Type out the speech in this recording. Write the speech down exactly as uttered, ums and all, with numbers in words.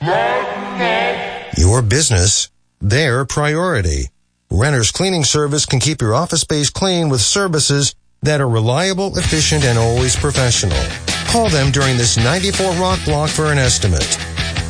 Your business, their priority. Renter's Cleaning Service can keep your office space clean with services that are reliable, efficient, and always professional. Call them during this ninety-four Rock block for an estimate.